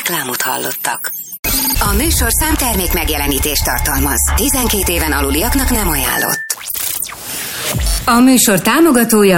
Reklámot hallottak. A műsorszám termék megjelenítést tartalmaz. 12 éven aluliaknak nem ajánlott. A műsor támogatója